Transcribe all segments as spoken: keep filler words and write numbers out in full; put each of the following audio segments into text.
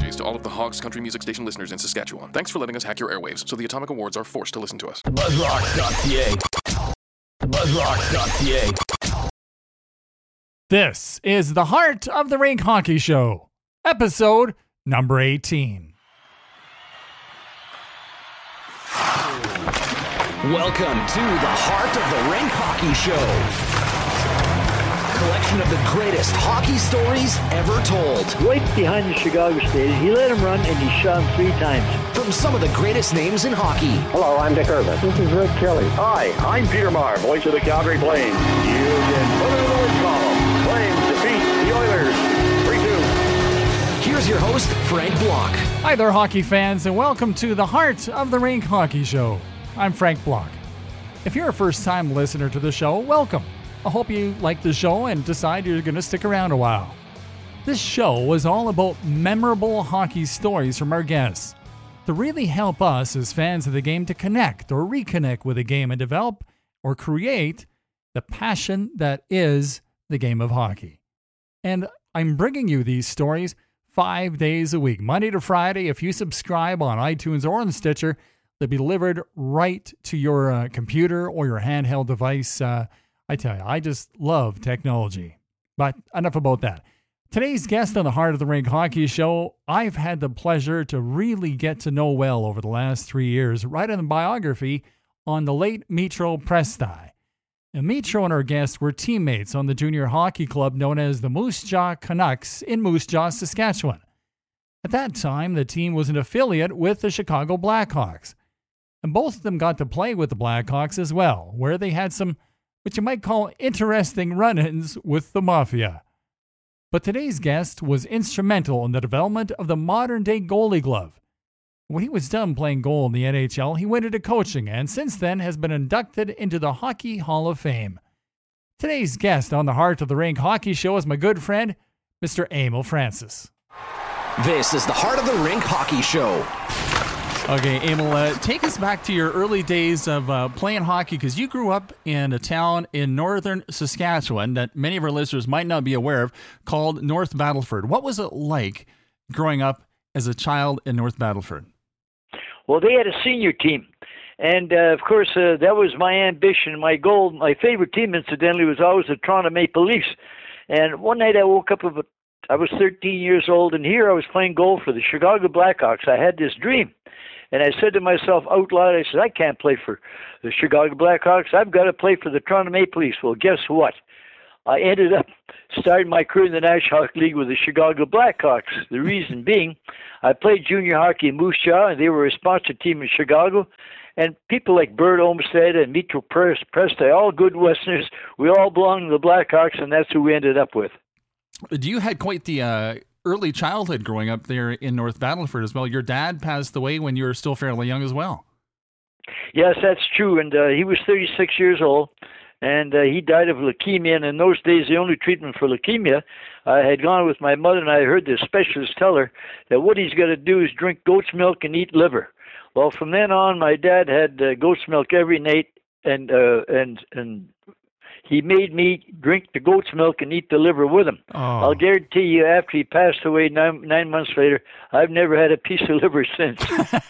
apologies to all of the Hogs country music station listeners in Saskatchewan. Thanks for letting us hack your airwaves so the Atomic Awards are forced to listen to us. buzzrocks dot c a buzzrocks dot c a This is the Heart of the Rink Hockey Show, episode number eighteen. Welcome to the Heart of the Rink Hockey Show. Collection of the greatest hockey stories ever told. Right behind the Chicago Stadium. He let him run and he shot him three times. From some of the greatest names in hockey. Hello, I'm Dick Irvin. This is Rick Kelly. Hi, I'm Peter Maher, voice of the Calgary Flames. You've been put in the win column. Flames defeat the Oilers three two. Here's your host, Frank Block. Hi there, hockey fans, and welcome to the Heart of the Rink Hockey Show. I'm Frank Block. If you're a first-time listener to the show, welcome. I hope you like the show and decide you're going to stick around a while. This show was all about memorable hockey stories from our guests to really help us as fans of the game to connect or reconnect with the game and develop or create the passion that is the game of hockey. And I'm bringing you these stories five days a week, Monday to Friday. If you subscribe on iTunes or on Stitcher, they'll be delivered right to your uh, computer or your handheld device. Uh, I tell you, I just love technology. But enough about that. Today's guest on the Heart of the Rink Hockey Show, I've had the pleasure to really get to know well over the last three years, writing a biography on the late Mitro Presti. And Mitro and our guest were teammates on the junior hockey club known as the Moose Jaw Canucks in Moose Jaw, Saskatchewan. At that time, the team was an affiliate with the Chicago Blackhawks. And both of them got to play with the Blackhawks as well, where they had some what you might call interesting run-ins with the Mafia. But today's guest was instrumental in the development of the modern-day goalie glove. When he was done playing goal in the N H L, he went into coaching and since then has been inducted into the Hockey Hall of Fame. Today's guest on the Heart of the Rink Hockey Show is my good friend, Mister Emil Francis. This is the Heart of the Rink Hockey Show. Okay, Emil, uh, take us back to your early days of uh, playing hockey, because you grew up in a town in northern Saskatchewan that many of our listeners might not be aware of, called North Battleford. What was it like growing up as a child in North Battleford? Well, they had a senior team. And, uh, of course, uh, that was my ambition, my goal. My favorite team, incidentally, was always the Toronto Maple Leafs. And one night I woke up, about, I was thirteen years old, and here I was playing goal for the Chicago Blackhawks. I had this dream. And I said to myself out loud, I said, I can't play for the Chicago Blackhawks. I've got to play for the Toronto Maple Leafs. Well, guess what? I ended up starting my career in the National Hockey League with the Chicago Blackhawks. The reason being, I played junior hockey in Moose Jaw, and they were a sponsor team in Chicago. And people like Bert Olmsted and Mitro Presti, all good Westerners, we all belonged to the Blackhawks, and that's who we ended up with. You had quite the uh, early childhood growing up there in North Battleford as well. Your dad passed away when you were still fairly young as well. Yes, that's true. And uh, he was thirty-six years old, and uh, he died of leukemia. And in those days, the only treatment for leukemia, I had gone with my mother, and I heard the specialist tell her that what he's got to do is drink goat's milk and eat liver. Well, from then on, my dad had uh, goat's milk every night, and uh, and and he made me drink the goat's milk and eat the liver with him. Oh. I'll guarantee you, after he passed away nine, nine months later, I've never had a piece of liver since.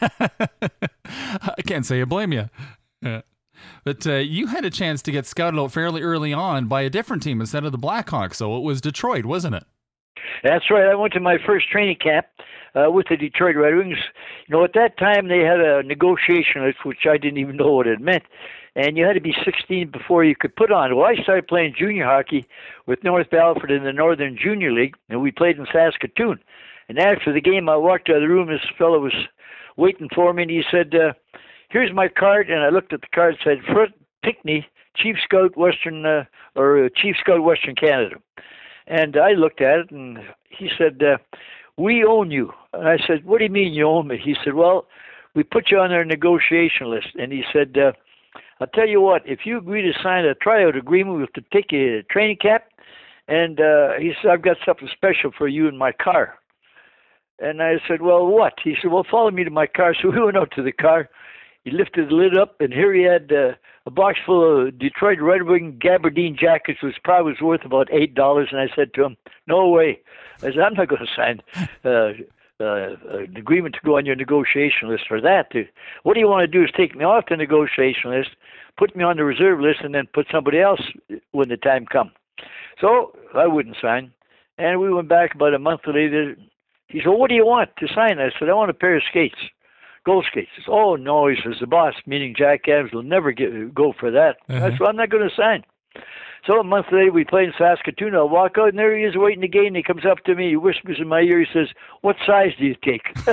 I can't say I blame you. Yeah. But uh, you had a chance to get scouted out fairly early on by a different team instead of the Blackhawks, so it was Detroit, wasn't it? That's right. I went to my first training camp uh, with the Detroit Red Wings. You know, at that time, they had a negotiation list, which I didn't even know what it meant. And you had to be sixteen before you could put on. Well, I started playing junior hockey with North Battleford in the Northern Junior League, and we played in Saskatoon. And after the game, I walked out of the room. This fellow was waiting for me, and he said, uh, here's my card. And I looked at the card and said, Fred Pinckney, Chief Scout Western, uh, or uh, Chief Scout Western Canada. And I looked at it, and he said, uh, we own you. And I said, what do you mean you own me? He said, well, we put you on our negotiation list. And he said, uh, I'll tell you what, if you agree to sign a tryout agreement, we have to take you to training camp. And uh, he said, I've got something special for you in my car. And I said, well, what? He said, well, follow me to my car. So we went out to the car. He lifted the lid up, and here he had uh, a box full of Detroit Red Wing gabardine jackets, which probably was worth about eight dollars. And I said to him, no way. I said, I'm not going to sign uh, uh, an agreement to go on your negotiation list for that. What do you want to do is take me off the negotiation list, put me on the reserve list, and then put somebody else when the time comes. So I wouldn't sign. And we went back about a month later. He said, what do you want to sign? I said, I want a pair of skates, gold skates. He says, oh, no, he says, the boss, meaning Jack Adams, will never get, go for that. Uh-huh. I said, well, I'm not going to sign. So a month later, we played in Saskatoon. I walk out, and there he is waiting the game. He comes up to me. He whispers in my ear. He says, what size do you take? So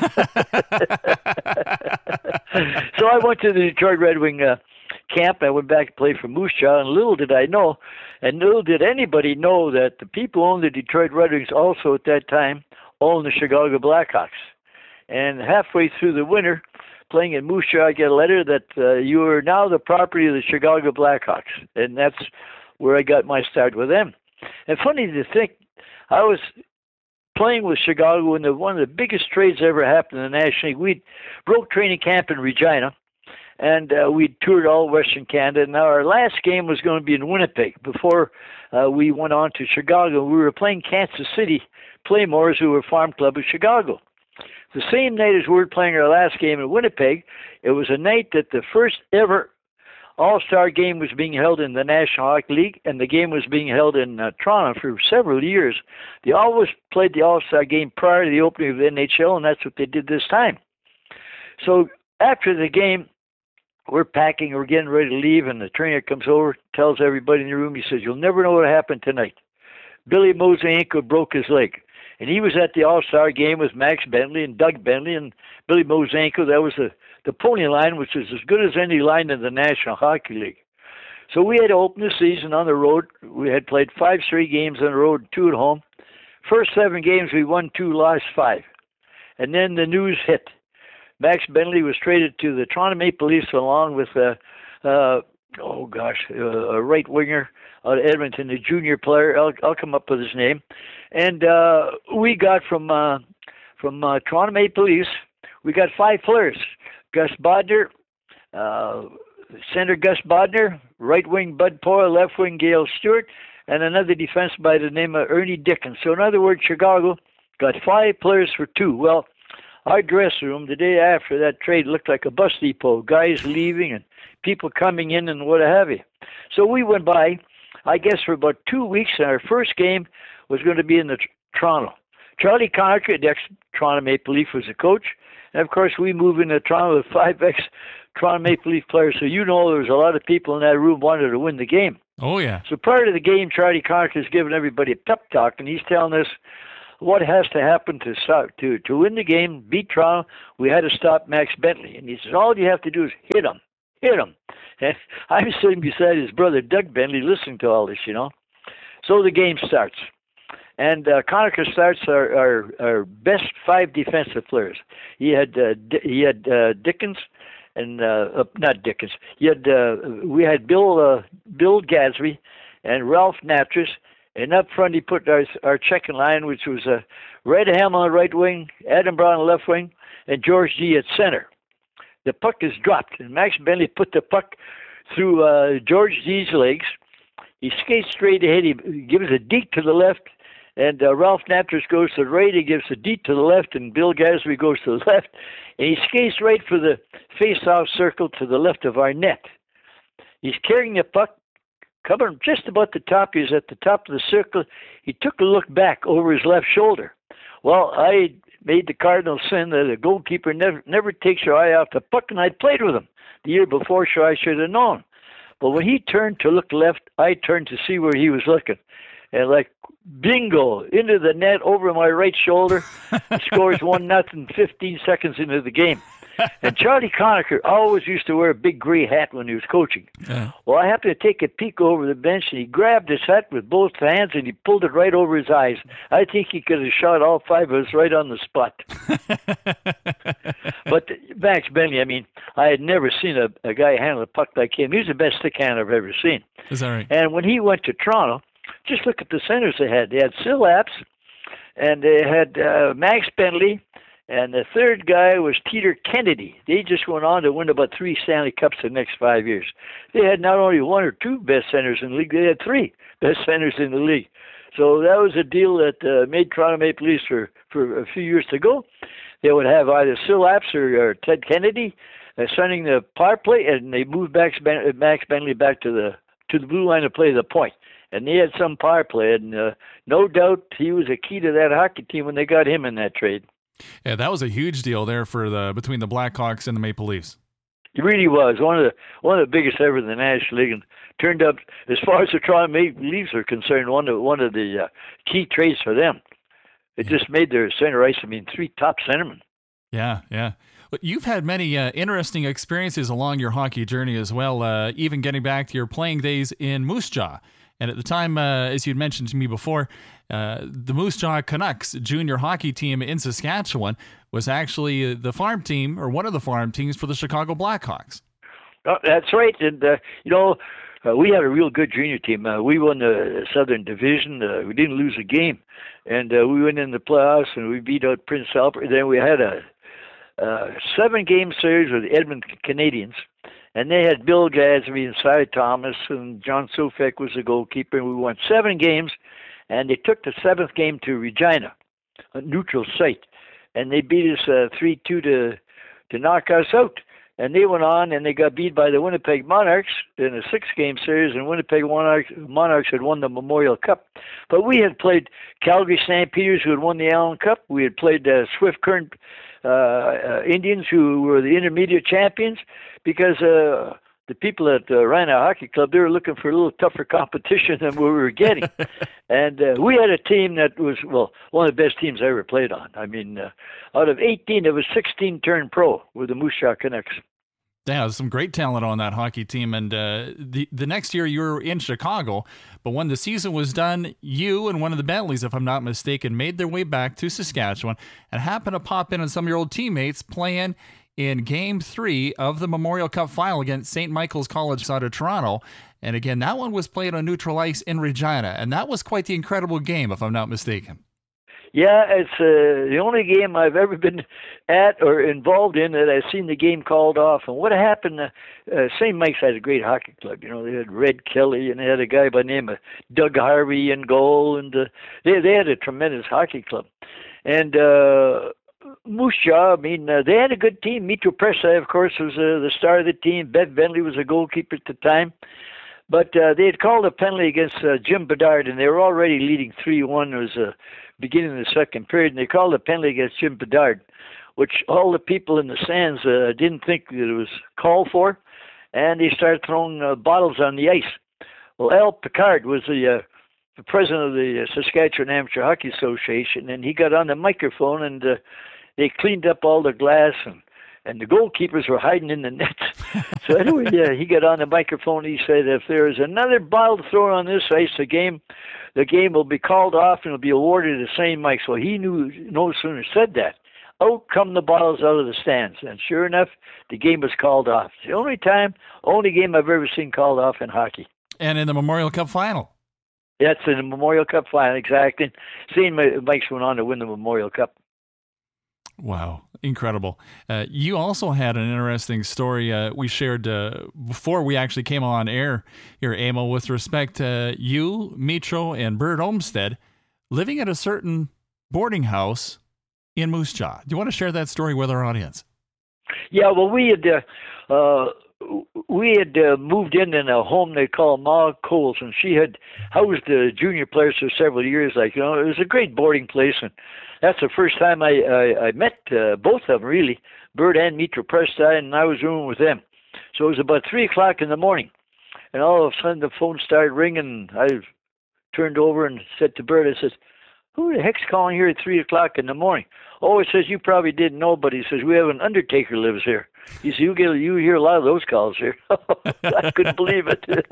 I went to the Detroit Red Wing uh, camp. I went back to play for Moose Jaw, and little did I know, and little did anybody know, that the people who owned the Detroit Red Wings also at that time owned the Chicago Blackhawks. And halfway through the winter, playing in Moose Jaw, I get a letter that uh, you are now the property of the Chicago Blackhawks. And that's where I got my start with them. And funny to think, I was playing with Chicago when the, one of the biggest trades ever happened in the National League. We broke training camp in Regina, and uh, we toured all Western Canada. Now our last game was going to be in Winnipeg before uh, we went on to Chicago. We were playing Kansas City Playmores, who were farm club of Chicago. The same night as we were playing our last game in Winnipeg, it was a night that the first ever All-Star game was being held in the National Hockey League, and the game was being held in uh, Toronto for several years. They always played the All-Star game prior to the opening of the N H L, and that's what they did this time. So after the game, we're packing, we're getting ready to leave, and the trainer comes over, tells everybody in the room, he says, you'll never know what happened tonight. Billy Mosenko broke his leg. And he was at the All-Star game with Max Bentley and Doug Bentley and Billy Mosenko. That was the, the pony line, which was as good as any line in the National Hockey League. So we had to open the season on the road. We had played five straight games on the road, two at home. First seven games, we won two, lost five. And then the news hit. Max Bentley was traded to the Toronto Maple Leafs along with, uh, uh, oh gosh, uh, a right winger out of Edmonton, a junior player. I'll, I'll come up with his name. And uh, we got from uh, from uh, Toronto Maple Leafs, we got five players. Gus Bodner, uh, center Gus Bodner, right wing Bud Poyle, left wing Gail Stewart, and another defense by the name of Ernie Dickens. So in other words, Chicago got five players for two. Well, our dressing room the day after that trade looked like a bus depot, guys leaving and people coming in and what have you. So we went by, I guess, for about two weeks, and our first game was going to be in the tr- Toronto. Charlie Conacher, the ex-Toronto Maple Leaf, was the coach. And, of course, we moved into Toronto with five ex-Toronto Maple Leaf players. So you know there was a lot of people in that room wanted to win the game. Oh, yeah. So prior to the game, Charlie Conacher is giving everybody a pep talk, and he's telling us what has to happen to stop, to, to win the game, beat Toronto. We had to stop Max Bentley. And he says, all you have to do is hit him. Hit him. And I'm sitting beside his brother, Doug Bentley, listening to all this, you know. So the game starts. And uh, Conacher starts our, our, our best five defensive players. He had uh, D- he had uh, Dickens, and uh, uh, not Dickens. He had uh, we had Bill uh, Bill Gadsby and Ralph Natras, and up front he put our our checking line, which was uh, Red Ham on the right wing, Adam Brown on the left wing, and George G at center. The puck is dropped, and Max Bentley put the puck through uh, George G's legs. He skates straight ahead. He gives a deke to the left. And uh, Ralph Natras goes to the right. He gives a deep to the left, and Bill Gadsby goes to the left. And he skates right for the face-off circle to the left of our net. He's carrying the puck, coming just about the top. He's at the top of the circle. He took a look back over his left shoulder. Well, I made the cardinal sin that a goalkeeper never never takes your eye off the puck, and I'd played with him the year before, so I should have known. But when he turned to look left, I turned to see where he was looking. And like bingo, into the net over my right shoulder, scores one nothing fifteen seconds into the game. And Charlie Conacher always used to wear a big gray hat when he was coaching. Yeah. Well, I happened to take a peek over the bench, and he grabbed his hat with both hands, and he pulled it right over his eyes. I think he could have shot all five of us right on the spot. But Max Bentley, I mean, I had never seen a, a guy handle a puck like him. He was the best stick hand I've ever seen. Is that right? And when he went to Toronto, just look at the centers they had. They had Sil Apps, and they had uh, Max Bentley, and the third guy was Peter Kennedy. They just went on to win about three Stanley Cups the next five years. They had not only one or two best centers in the league, they had three best centers in the league. So that was a deal that uh, made Toronto Maple Leafs for, for a few years to go. they would have either Sil Apps or, or Ted Kennedy uh, sending the power play, and they moved Max, ben- Max Bentley back to the to the blue line to play the point. And they had some power play, and uh, no doubt he was a key to that hockey team when they got him in that trade. Yeah, that was a huge deal there for the between the Blackhawks and the Maple Leafs. It really was one of the one of the biggest ever in the National League, and turned up, as far as the Toronto Maple Leafs are concerned, one of one of the uh, key trades for them. It yeah. just made their center ice. I mean, three top centermen. Yeah, yeah. But you've had many uh, interesting experiences along your hockey journey as well. Uh, even getting back to your playing days in Moose Jaw, and at the time, uh, as you'd mentioned to me before, uh, the Moose Jaw Canucks junior hockey team in Saskatchewan was actually the farm team, or one of the farm teams, for the Chicago Blackhawks. Oh, that's right. And, uh, you know, uh, we had a real good junior team. Uh, we won the Southern Division. Uh, we didn't lose a game. And uh, we went in the playoffs, and we beat out Prince Albert. Then we had a uh, seven-game series with the Edmonton Canadians. And they had Bill Gadsby and Cy Thomas, and John Sofek was the goalkeeper. And we won seven games, and they took the seventh game to Regina, a neutral site. And they beat us uh, three two to to knock us out. And they went on, and they got beat by the Winnipeg Monarchs in a six-game series, and Winnipeg Monarchs, Monarchs had won the Memorial Cup. But we had played Calgary Stampeders, who had won the Allen Cup. We had played uh, Swift Current uh, uh, Indians, who were the intermediate champions, because uh, the people at uh, Rhino Hockey Club, they were looking for a little tougher competition than we were getting. And uh, we had a team that was, well, one of the best teams I ever played on. I mean, uh, out of eighteen, there was sixteen turned pro with the Moose Jaw Canucks. Yeah, there's some great talent on that hockey team. And uh, the, the next year you were in Chicago, but when the season was done, you and one of the Bentleys, if I'm not mistaken, made their way back to Saskatchewan and happened to pop in on some of your old teammates playing in Game three of the Memorial Cup final against Saint Michael's College out of Toronto. And again, that one was played on neutral ice in Regina, and that was quite the incredible game, if I'm not mistaken. Yeah, it's uh, the only game I've ever been at or involved in that I've seen the game called off. And what happened, uh, uh, Saint Mike's had a great hockey club. You know, they had Red Kelly, and they had a guy by the name of Doug Harvey in goal, and uh, they, they had a tremendous hockey club. And uh, Moose Jaw, I mean, uh, they had a good team. Mitro Presa, of course, was uh, the star of the team. Bev Bentley was a goalkeeper at the time. But uh, they had called a penalty against uh, Jim Bedard, and they were already leading three one. It was uh, beginning of the second period, and they called a penalty against Jim Bedard, which all the people in the stands uh, didn't think that it was called for, and they started throwing uh, bottles on the ice. Well, Al Picard was the, uh, the president of the Saskatchewan Amateur Hockey Association, and he got on the microphone, and uh, they cleaned up all the glass, and and the goalkeepers were hiding in the net. So anyway, yeah, he got on the microphone. He said, if there is another bottle thrown on this ice, the game, the game will be called off and will be awarded to Saint Mike. So he knew, no sooner said that, out come the bottles out of the stands. And sure enough, the game was called off. It's the only time, only game I've ever seen called off in hockey. And in the Memorial Cup final. That's in the Memorial Cup final, exactly. Saint Mike's went on to win the Memorial Cup. Wow, incredible. Uh, you also had an interesting story uh, we shared uh, before we actually came on air here, Emil, with respect to you, Mitro, and Bert Olmsted living at a certain boarding house in Moose Jaw. Do you want to share that story with our audience? Yeah, well, we had uh, uh, we had uh, moved in in a home they call Ma Coles, and she had housed the junior players for several years. Like, you know, it was a great boarding place, and that's the first time I, I, I met uh, both of them, really, Bert and Mitro Presa, and I was rooming with them. So it was about three o'clock in the morning, and all of a sudden the phone started ringing. I turned over and said to Bert, I said, who the heck's calling here at three o'clock in the morning? Oh, he says, you probably didn't know, but he says, we have an undertaker lives here. He said, you, get, you hear a lot of those calls here. I couldn't believe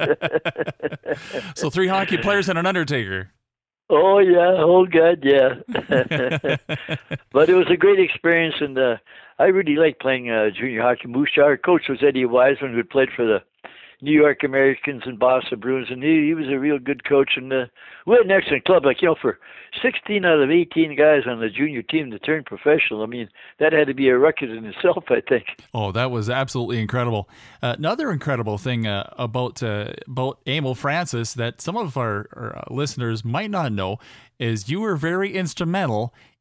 it. So three hockey players and an undertaker. Oh, yeah. Oh, God, yeah. But it was a great experience, and uh, I really liked playing uh, junior hockey. Moose Jaw. Our coach was Eddie Wiseman, who had played for the New York Americans and Boston Bruins, and he, he was a real good coach. And uh, we had an excellent club. Like, you know, for sixteen out of eighteen guys on the junior team to turn professional, I mean, that had to be a record in itself, I think. Oh, that was absolutely incredible. Uh, another incredible thing uh, about uh, about Emil Francis that some of our, our listeners might not know is you were very instrumental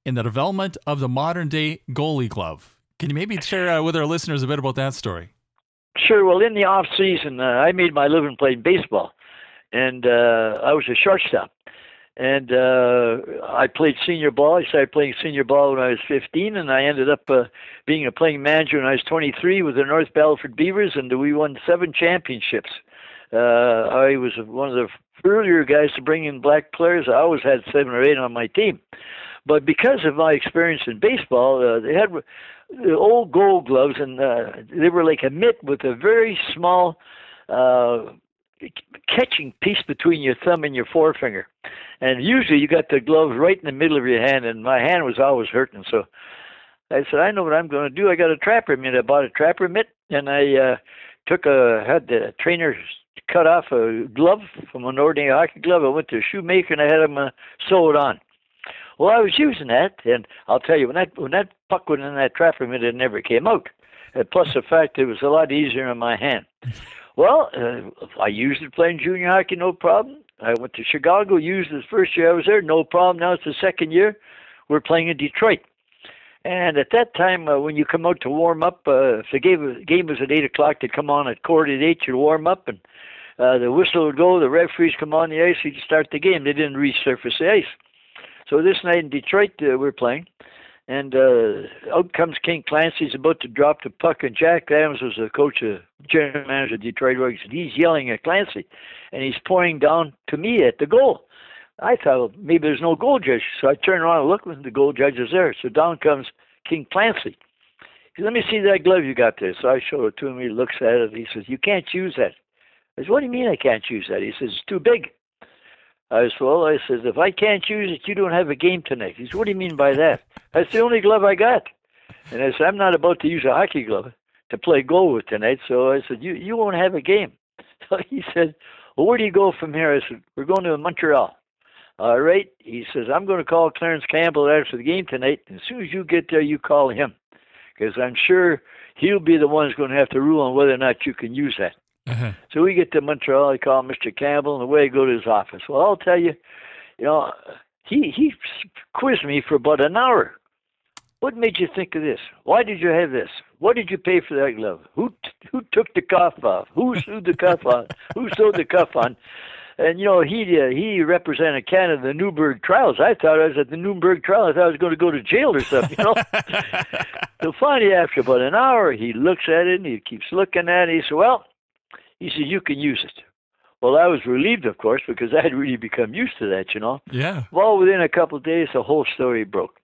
in the development of the modern-day goalie glove. Can you maybe share uh, with our listeners a bit about that story? Sure. Well, in the off season, uh, I made my living playing baseball, and uh, I was a shortstop. And uh, I played senior ball. I started playing senior ball when I was fifteen, and I ended up uh, being a playing manager when I was twenty-three with the North Battleford Beavers, and we won seven championships. Uh, I was one of the earlier guys to bring in black players. I always had seven or eight on my team. But because of my experience in baseball, uh, they had the old gold gloves, and uh, they were like a mitt with a very small uh, catching piece between your thumb and your forefinger. And usually you got the gloves right in the middle of your hand, and my hand was always hurting. So I said, I know what I'm going to do. I got a trapper mitt. I bought a trapper mitt, and I uh, took a, had the trainer cut off a glove from an ordinary hockey glove. I went to a shoemaker, and I had him uh, sew it on. Well, I was using that, and I'll tell you, when that when that puck went in that trapper mitt, it never came out. And plus the fact it was a lot easier in my hand. Well, uh, I used it playing junior hockey, no problem. I went to Chicago, used it the first year I was there, no problem. Now it's the second year. We're playing in Detroit. And at that time, uh, when you come out to warm up, uh, if the game, game was at eight o'clock, they'd come on at quarter to eight, you'd warm up, and uh, the whistle would go, the referees come on the ice, you'd start the game. They didn't resurface the ice. So this night in Detroit, uh, we're playing. And uh, out comes King Clancy. He's about to drop the puck, and Jack Adams was the coach, uh, general manager of Detroit Royals, and he's yelling at Clancy, and he's pointing down to me at the goal. I thought, well, maybe there's no goal judge. So I turn around and look, and the goal judge is there. So down comes King Clancy. He said, let me see that glove you got there. So I show it to him. He looks at it. He says, you can't use that. I said, what do you mean I can't use that? He says, it's too big. I said, well, I said, if I can't use it, you don't have a game tonight. He said, what do you mean by that? That's the only glove I got. And I said, I'm not about to use a hockey glove to play goal with tonight. So I said, you you won't have a game. So he said, well, where do you go from here? I said, we're going to Montreal. All right. He says, I'm going to call Clarence Campbell after the game tonight. And as soon as you get there, you call him. Because I'm sure he'll be the one who's going to have to rule on whether or not you can use that. Uh-huh. So we get to Montreal, I call Mister Campbell, and away I go to his office. Well, I'll tell you, you know, he he quizzed me for about an hour. What made you think of this? Why did you have this? What did you pay for that glove? Who who took the cuff off? Who sewed the cuff on? Who sewed the cuff on? And, you know, he uh, he represented Canada in the Nuremberg trials. I thought I was at the Nuremberg trials. I thought I was going to go to jail or something, you know. So finally, after about an hour, he looks at it, and he keeps looking at it. He said, well, he said, you can use it. Well, I was relieved, of course, because I had really become used to that, you know. Yeah. Well, within a couple of days, the whole story broke.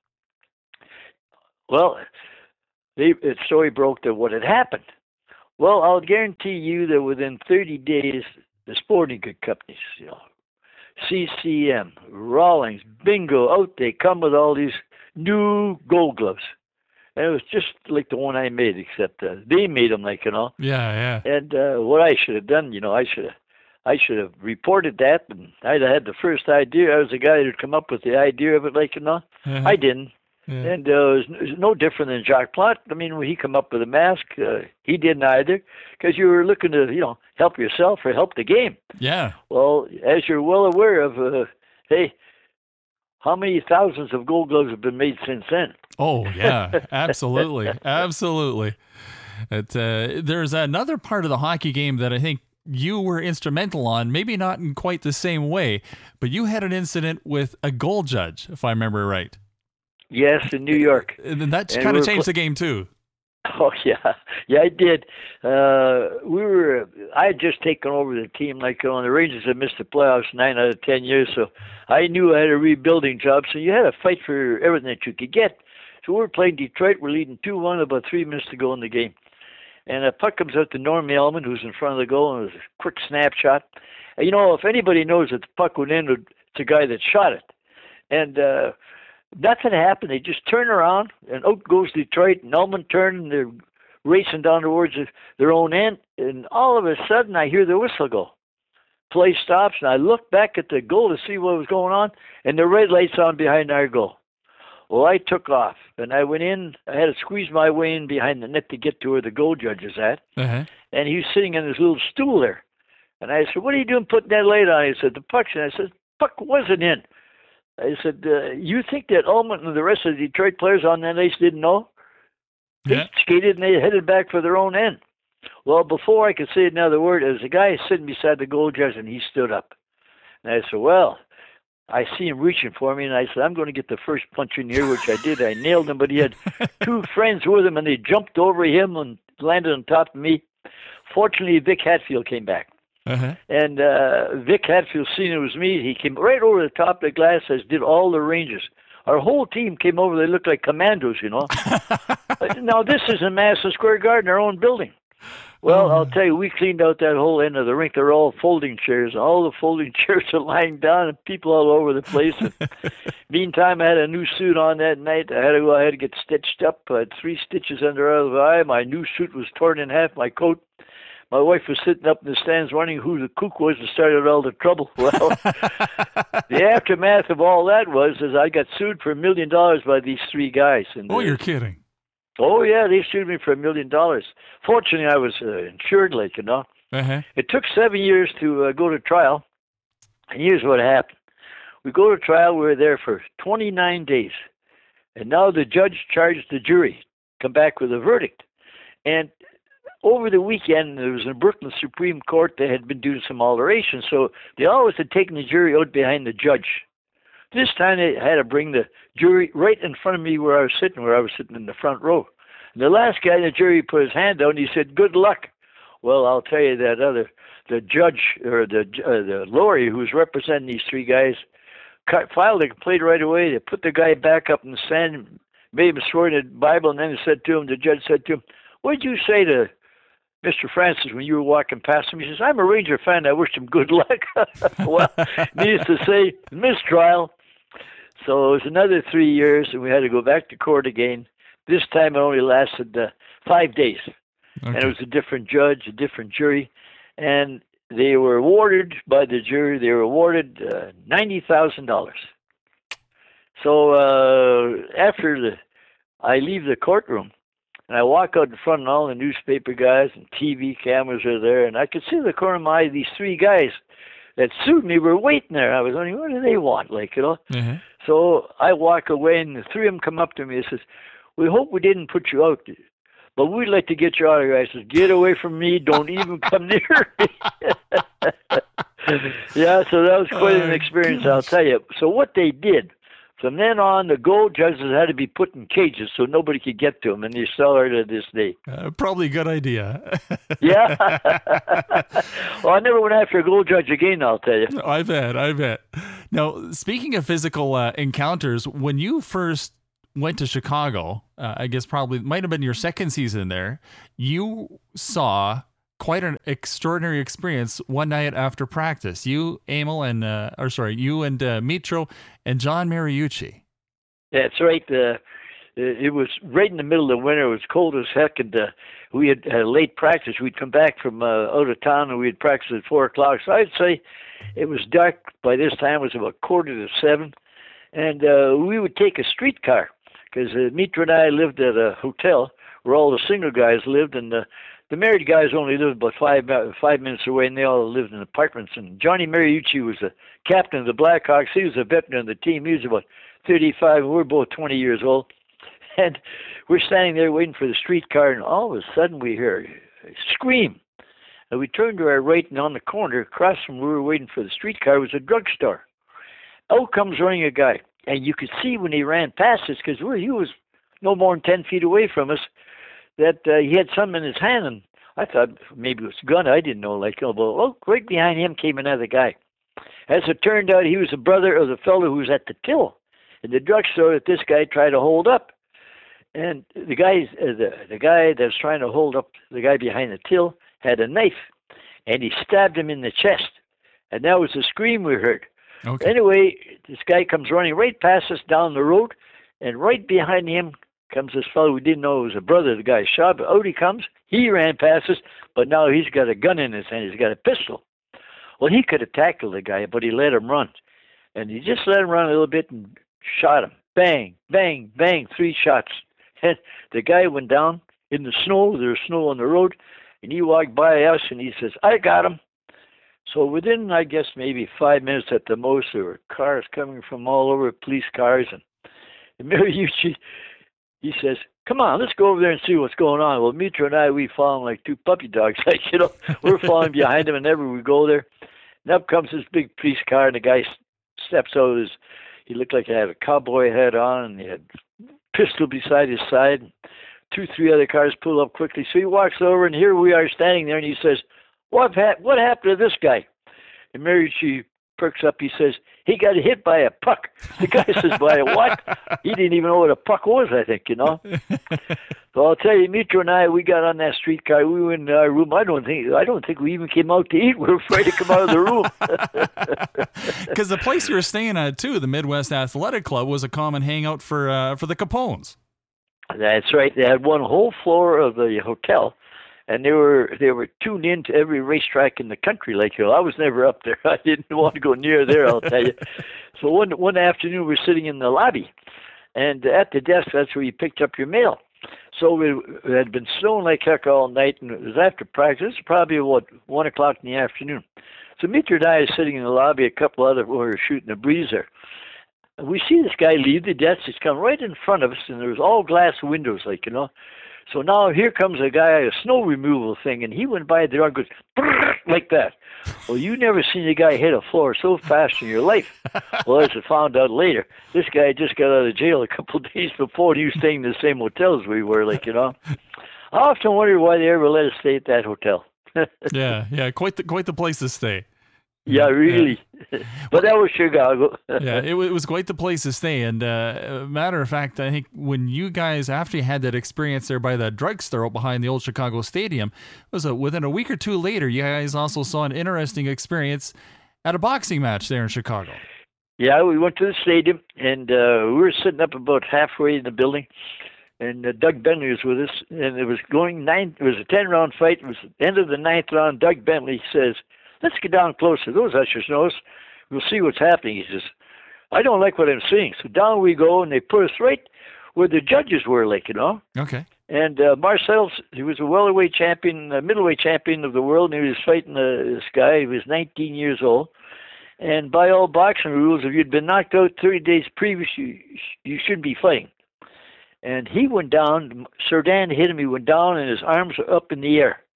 Well, the story broke to what had happened. Well, I'll guarantee you that within thirty days, the sporting good companies, you know, C C M, Rawlings, Bingo, out they come with all these new gold gloves. And it was just like the one I made, except uh, they made them, like, you know. Yeah, yeah. And uh, what I should have done, you know, I should have, I should have reported that, and I'd have had the first idea. I was the guy who'd come up with the idea of it, like, you know. Uh-huh. I didn't. Yeah. And uh, it, was, it was no different than Jacques Plante. I mean, when he come up with a mask, uh, he didn't either, because you were looking to, you know, help yourself or help the game. Yeah. Well, as you're well aware of, uh, hey, how many thousands of gold gloves have been made since then? Oh, yeah, absolutely. Absolutely. It, uh, there's another part of the hockey game that I think you were instrumental on, maybe not in quite the same way, but you had an incident with a goal judge, if I remember right. Yes, in New York. And that kind of changed pl- the game, too. Oh, yeah. Yeah, I did. Uh, we were, I had just taken over the team. Like, on the Rangers had missed the playoffs nine out of ten years, so I knew I had a rebuilding job, so you had to fight for everything that you could get. So we were playing Detroit. We're leading two one, about three minutes to go in the game. And a puck comes out to Norm Elman, who's in front of the goal, and it was a quick snapshot. And, you know, if anybody knows that the puck went in, it's the guy that shot it. And uh, nothing happened. They just turn around, and out goes Detroit, and Elman turned, and they're racing down towards their own end. And all of a sudden, I hear the whistle go. Play stops, and I look back at the goal to see what was going on, and the red light's on behind our goal. Well, I took off, and I went in. I had to squeeze my way in behind the net to get to where the goal judge is at. Uh-huh. And he was sitting on his little stool there. And I said, what are you doing putting that light on? He said, the puck's in. I said, puck wasn't in. I said, uh, you think that Ullman and the rest of the Detroit players on that ice didn't know? They Yeah. skated and they headed back for their own end. Well, before I could say another word, there was a guy sitting beside the goal judge, and he stood up. And I said, well, I see him reaching for me, and I said, I'm going to get the first punch in the ear, which I did. I nailed him, but he had two friends with him, and they jumped over him and landed on top of me. Fortunately, Vic Hatfield came back. Uh-huh. And uh, Vic Hatfield, seeing it was me, he came right over the top of the glass, as did all the Rangers. Our whole team came over. They looked like commandos, you know. Now, this is in Madison Square Garden, our own building. Well, I'll tell you, we cleaned out that whole end of the rink. They're all folding chairs. All the folding chairs are lying down and people all over the place. And meantime, I had a new suit on that night. I had to go ahead and get stitched up. I had three stitches under either eye. My new suit was torn in half, my coat. My wife was sitting up in the stands wondering who the kook was that started all the trouble. Well, the aftermath of all that was is I got sued for a million dollars by these three guys. And, Oh, uh, you're kidding. Oh, yeah, they sued me for a million dollars. Fortunately, I was uh, insured, like, you know. Uh-huh. It took seven years to uh, go to trial, and here's what happened. We go to trial, we were there for twenty-nine days, and now the judge charged the jury, come back with a verdict. And over the weekend, there was in Brooklyn Supreme Court, they had been doing some alterations, so they always had taken the jury out behind the judge. This time they had to bring the jury right in front of me where I was sitting, where I was sitting in the front row. And the last guy in the jury put his hand out and he said, good luck. Well, I'll tell you that other, the judge, or the uh, the lawyer who was representing these three guys, cut, filed a complaint right away. They put the guy back up in the stand, made him swear in the Bible, and then he said to him, the judge said to him, what did you say to Mister Francis when you were walking past him? He says, I'm a Ranger fan. I wish him good luck. Well, needless to say, mistrial. So it was another three years, and we had to go back to court again. This time it only lasted uh, five days. Okay. And it was a different judge, a different jury. And they were awarded by the jury, they were awarded uh, ninety thousand dollars. So uh, after the, I leave the courtroom, and I walk out in front, and all the newspaper guys and T V cameras are there, and I could see the corner of my eye, these three guys that sued me were waiting there. I was wondering, what do they want, like, you know? Uh-huh. So I walk away, and the three of them come up to me and says, we hope we didn't put you out, but we'd like to get you out of here. I says, get away from me. Don't even come near me. Yeah, so that was quite an Oh, experience, gosh. I'll tell you. So what they did, from then on, the goal judges had to be put in cages so nobody could get to them, and they still are to this day. Uh, probably a good idea. Yeah. Well, I never went after a goal judge again, I'll tell you. I bet, I bet. Now, speaking of physical uh, encounters, when you first went to Chicago, uh, I guess probably might have been your second season there, you saw quite an extraordinary experience one night after practice. You, Emil, and, uh, or sorry, you and uh, Mitro and John Mariucci. That's right. Uh, it was right in the middle of winter. It was cold as heck, and uh, we had uh, late practice. We'd come back from uh, out of town, and we'd practice at four o'clock. So I'd say it was dark by this time. It was about quarter to seven, and uh, we would take a streetcar because uh, Mitra and I lived at a hotel where all the single guys lived, and uh, the married guys only lived about five uh, five minutes away, and they all lived in apartments. And Johnny Mariucci was the captain of the Blackhawks. He was a veteran of the team. He was about thirty-five, and we were both twenty years old. And we're standing there waiting for the streetcar, and all of a sudden we hear a scream. And we turned to our right, and on the corner, across from where we were waiting for the streetcar, was a drugstore. Out comes running a guy, and you could see when he ran past us, because he was no more than ten feet away from us, that uh, he had something in his hand, and I thought maybe it was a gun. I didn't know, like, oh, well, oh, right behind him came another guy. As it turned out, he was a brother of the fellow who was at the till in the drugstore that this guy tried to hold up. And the guy, uh, the, the guy that was trying to hold up the guy behind the till had a knife, and he stabbed him in the chest. And that was the scream we heard. Okay. Anyway, this guy comes running right past us down the road, and right behind him comes this fellow we didn't know was a brother of the guy shot. But out he comes. He ran past us, but now he's got a gun in his hand. He's got a pistol. Well, he could have tackled the guy, but he let him run. And he just let him run a little bit and shot him. Bang, bang, bang, three shots. And the guy went down in the snow. There was snow on the road. And he walked by us, and he says, I got him. So within, I guess, maybe five minutes at the most, there were cars coming from all over, police cars. And, and Mariucci, he says, come on, let's go over there and see what's going on. Well, Mitra and I, we follow him like two puppy dogs. Like, you know, we're following behind him whenever we go there. And up comes this big police car, and the guy steps out of his, he looked like he had a cowboy hat on, and he had a pistol beside his side. And two, three other cars pull up quickly. So he walks over, and here we are standing there, and he says, what, ha- what happened to this guy? And Mariucci perks up. He says, he got hit by a puck. The guy says, by a what? He didn't even know what a puck was, I think, you know. So I'll tell you, Mitra and I, we got on that streetcar. We went in our room. I don't think I don't think we even came out to eat. We were afraid to come out of the room. Because the place you were staying at, too, the Midwest Athletic Club, was a common hangout for uh, for the Capones. That's right. They had one whole floor of the hotel. And they were they were tuned in to every racetrack in the country. Like, you know, I was never up there. I didn't want to go near there, I'll tell you. So one one afternoon, we were sitting in the lobby, and at the desk, that's where you picked up your mail. So it, it had been snowing like heck all night, and it was after practice. It was probably, what, one o'clock in the afternoon. So Mitra and I are sitting in the lobby. A couple other we were shooting a breeze there. And we see this guy leave the desk. He's come right in front of us, and there was all glass windows, like, you know. So now here comes a guy, a snow removal thing, and he went by the door and goes, like that. Well, you never seen a guy hit a floor so fast in your life. Well, as I found out later, this guy just got out of jail a couple of days before, and he was staying in the same hotel as we were, like, you know. I often wonder why they ever let us stay at that hotel. yeah, yeah, quite the, quite the place to stay. Yeah, really. Yeah. But that was Chicago. yeah, it, it was quite the place to stay. And uh, matter of fact, I think when you guys, after you had that experience there by that drugstore behind the old Chicago Stadium, it was a, within a week or two later, you guys also saw an interesting experience at a boxing match there in Chicago. Yeah, we went to the stadium, and uh, we were sitting up about halfway in the building, and uh, Doug Bentley was with us, and it was going nine. It was a ten-round fight. It was the end of the ninth round. Doug Bentley says, let's get down closer. Those ushers know us. We'll see what's happening. He says, I don't like what I'm seeing. So down we go, and they put us right where the judges were, like, you know. Okay. And uh, Marcel, he was a welterweight champion, a middleweight champion of the world, and he was fighting uh, this guy. He was nineteen years old. And by all boxing rules, if you'd been knocked out thirty days previous, you, you shouldn't be fighting. And he went down. Cerdan hit him. He went down, and his arms were up in the air.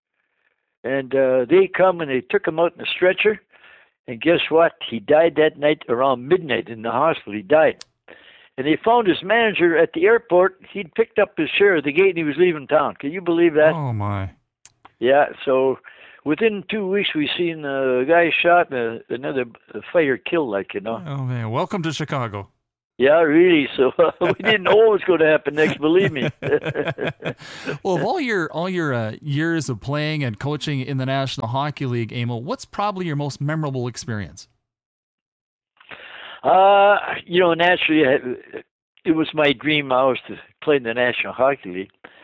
And uh, they come and they took him out in a stretcher. And guess what? He died that night around midnight in the hospital. He died. And they found his manager at the airport. He'd picked up his share at the gate and he was leaving town. Can you believe that? Oh, my. Yeah, so within two weeks we seen a guy shot and a, another fighter killed, like, you know. Oh, man. Welcome to Chicago. Yeah, really. So uh, we didn't know what was going to happen next, believe me. Well, of all your all your uh, years of playing and coaching in the National Hockey League, Emil, what's probably your most memorable experience? Uh, you know, naturally, it was my dream always to play in the National Hockey League.